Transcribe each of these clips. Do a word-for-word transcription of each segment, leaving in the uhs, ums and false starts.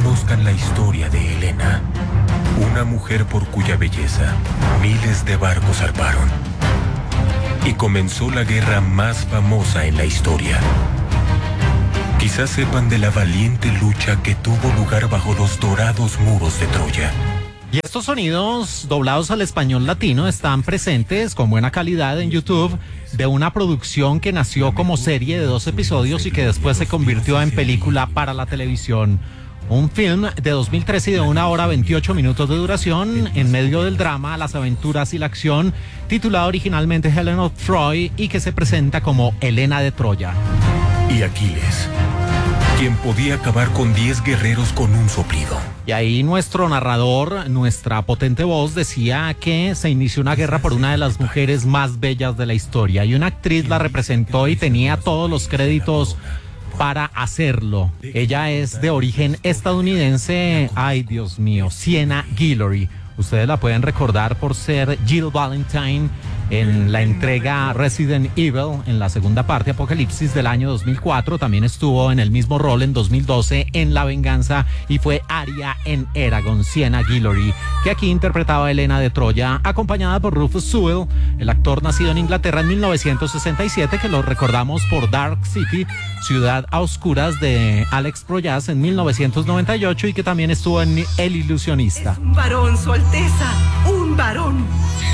conozcan la historia de Elena, una mujer por cuya belleza miles de barcos zarparon y comenzó la guerra más famosa en la historia. Quizás sepan de la valiente lucha que tuvo lugar bajo los dorados muros de Troya. Y estos sonidos doblados al español latino están presentes con buena calidad en YouTube de una producción que nació como serie de dos episodios y que después se convirtió en película para la televisión. Un film de dos mil trece y de una hora veintiocho minutos de duración en medio del drama, las aventuras y la acción, titulado originalmente Helen of Troy y que se presenta como Helena de Troya. Y Aquiles, quien podía acabar con diez guerreros con un soplido. Y ahí nuestro narrador, nuestra potente voz, decía que se inició una guerra por una de las mujeres más bellas de la historia. Y una actriz la representó y tenía todos los créditos para hacerlo. Ella es de origen estadounidense. Ay, Dios mío, Sienna Guillory. Ustedes la pueden recordar por ser Jill Valentine en la entrega Resident Evil, en la segunda parte, Apocalipsis, del año dos mil cuatro. También estuvo en el mismo rol en dos mil doce en La Venganza y fue Arya en Eragon, Sienna Guillory, que aquí interpretaba a Helena de Troya, acompañada por Rufus Sewell, el actor nacido en Inglaterra en mil novecientos sesenta y siete, que lo recordamos por Dark City, Ciudad a Oscuras, de Alex Proyas en mil novecientos noventa y ocho, y que también estuvo en El Ilusionista. Es un varón, Su Alteza, un varón.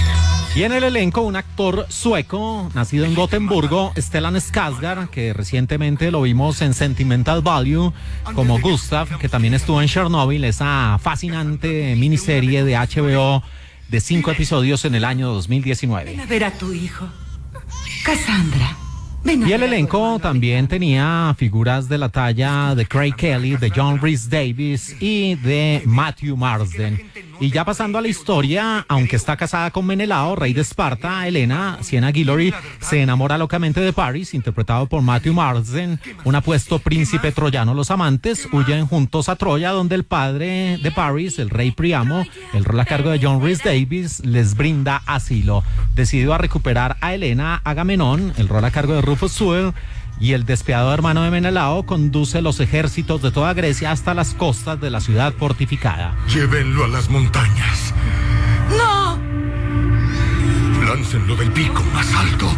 Y en el elenco, un actor sueco, nacido en Gotemburgo, Stellan Skarsgård, que recientemente lo vimos en Sentimental Value como Gustav, que también estuvo en Chernobyl, esa fascinante miniserie de H B O de cinco episodios en el año dos mil diecinueve. Ven a ver a tu hijo, Cassandra. Y el elenco también tenía figuras de la talla de Craig Kelly, de John Rhys Davies y de Matthew Marsden. Y ya pasando a la historia, aunque está casada con Menelao, rey de Esparta, Helena, Sienna Guillory, se enamora locamente de Paris, interpretado por Matthew Marsden, un apuesto príncipe troyano. Los amantes huyen juntos a Troya, donde el padre de Paris, el rey Priamo, el rol a cargo de John Rhys Davies, les brinda asilo. Decidido a recuperar a Helena, Agamenón, el rol a cargo de Rufus Sewell, y el despiadado hermano de Menelao, conduce los ejércitos de toda Grecia hasta las costas de la ciudad fortificada. Llévenlo a las montañas. ¡No! Láncenlo del pico más alto.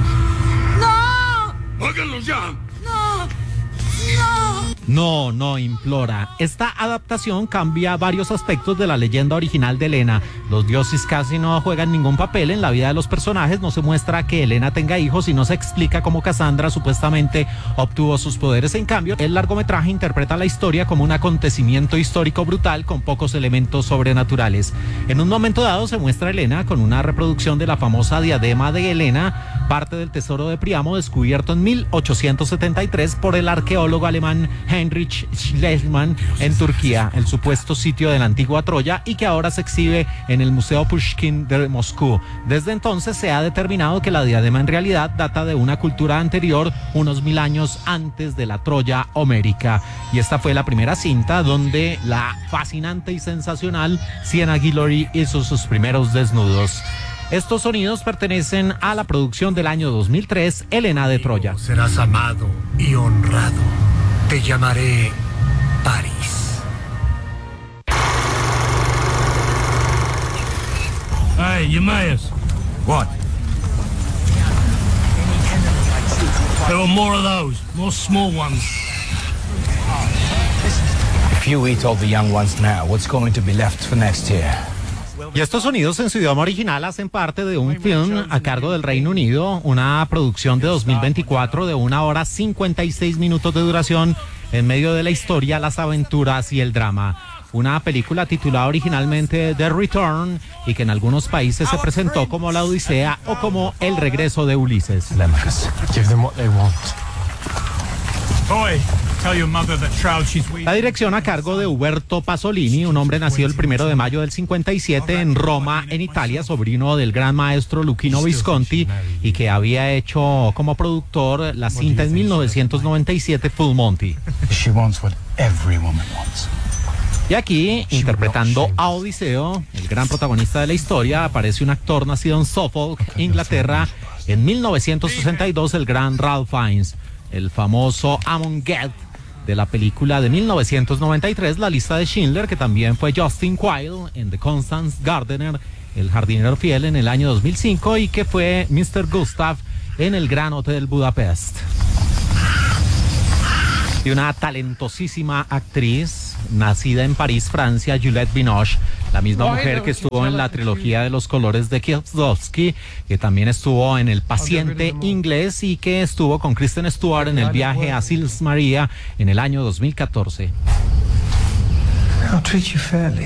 ¡No! ¡Háganlo ya! ¡No! ¡No! No, no, implora. Esta adaptación cambia varios aspectos de la leyenda original de Helena. Los dioses casi no juegan ningún papel en la vida de los personajes, no se muestra que Helena tenga hijos y no se explica cómo Cassandra supuestamente obtuvo sus poderes. En cambio, el largometraje interpreta la historia como un acontecimiento histórico brutal con pocos elementos sobrenaturales. En un momento dado se muestra a Helena con una reproducción de la famosa diadema de Helena, parte del tesoro de Priamo descubierto en mil ochocientos setenta y tres por el arqueólogo alemán Heinrich Schliemann en Turquía, el supuesto sitio de la antigua Troya, y que ahora se exhibe en el Museo Pushkin de Moscú. Desde entonces se ha determinado que la diadema en realidad data de una cultura anterior, unos mil años antes de la Troya homérica. Y esta fue la primera cinta donde la fascinante y sensacional Sienna Guillory hizo sus primeros desnudos. Estos sonidos pertenecen a la producción del año dos mil tres, Helena de Troya. Serás amado y honrado. Te llamaré Paris. Hey, Eumaeus. What? There were more of those, more small ones. If you eat all the young ones now, what's going to be left for next year? Y estos sonidos en su idioma original hacen parte de un film a cargo del Reino Unido, una producción de dos mil veinticuatro de una hora cincuenta y seis minutos de duración, en medio de la historia, las aventuras y el drama. Una película titulada originalmente The Return y que en algunos países se presentó como La Odisea o como El Regreso de Ulises. Lemachus, give them what they want. Boy, tell your mother that trout she's weak. La dirección a cargo de Uberto Pasolini, un hombre nacido el primero de mayo del cincuenta y siete en Roma, en Italia, sobrino del gran maestro Luchino Visconti, y que había hecho como productor la cinta en mil novecientos noventa y siete Full Monty. She wants what every woman wants. Y aquí, interpretando a Odiseo, el gran protagonista de la historia, aparece un actor nacido en Suffolk, Inglaterra, en mil novecientos sesenta y dos, el gran Ralph Fiennes, el famoso Amon Geth de la película de mil novecientos noventa y tres, La lista de Schindler, que también fue Justin Quayle en The Constant Gardener, El jardinero fiel, en el año dos mil cinco, y que fue mister Gustav en El Gran Hotel Budapest. Y una talentosísima actriz, nacida en París, Francia, Juliette Binoche, la misma mujer que estuvo en la trilogía de los colores de Kieslowski, que también estuvo en El paciente inglés y que estuvo con Kristen Stewart en El viaje a Sils Maria en el año dos mil catorce. I'll treat you fairly.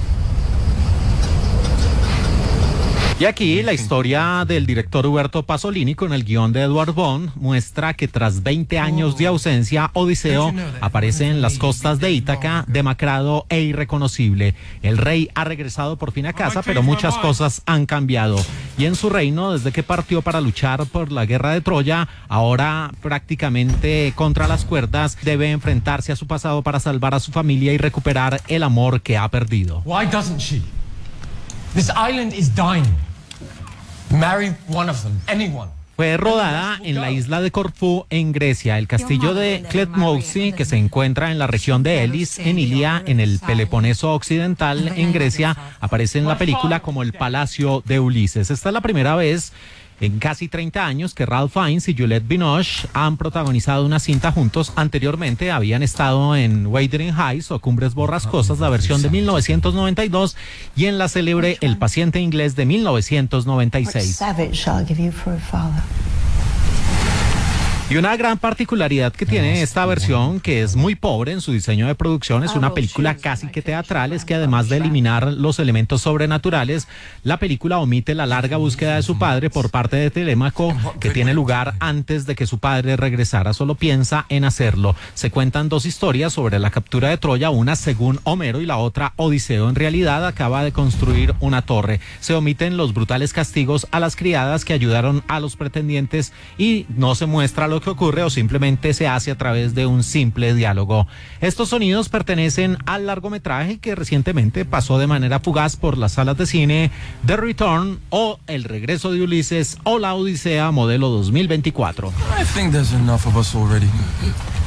Y aquí la historia del director Huberto Pasolini con el guión de Edward Bond muestra que tras veinte años de ausencia, Odiseo aparece en las costas de Ítaca, demacrado e irreconocible. El rey ha regresado por fin a casa, pero muchas cosas han cambiado. Y en su reino, desde que partió para luchar por la guerra de Troya, ahora prácticamente contra las cuerdas, debe enfrentarse a su pasado para salvar a su familia y recuperar el amor que ha perdido. Why doesn't she? This island is dying. Marry one of them, anyone. Fue rodada en la isla de Corfú, en Grecia. El castillo de Kletmousi, que se encuentra en la región de Elis, en Ilia, en el Peloponeso occidental, en Grecia, aparece en la película como el Palacio de Ulises. Esta es la primera vez en casi treinta años que Ralph Fiennes y Juliette Binoche han protagonizado una cinta juntos. Anteriormente habían estado en Wuthering Heights o Cumbres Borrascosas, la versión de mil novecientos noventa y dos, y en la célebre El paciente inglés de mil novecientos noventa y seis. Y una gran particularidad que tiene esta versión, que es muy pobre en su diseño de producción, es una película casi que teatral, es que además de eliminar los elementos sobrenaturales, la película omite la larga búsqueda de su padre por parte de Telémaco, que tiene lugar antes de que su padre regresara, solo piensa en hacerlo. Se cuentan dos historias sobre la captura de Troya, una según Homero y la otra Odiseo. En realidad acaba de construir una torre. Se omiten los brutales castigos a las criadas que ayudaron a los pretendientes y no se muestra lo que ocurre o simplemente se hace a través de un simple diálogo. Estos sonidos pertenecen al largometraje que recientemente pasó de manera fugaz por las salas de cine, The Return o El regreso de Ulises o La Odisea modelo dos mil veinticuatro. I think there's enough of us already.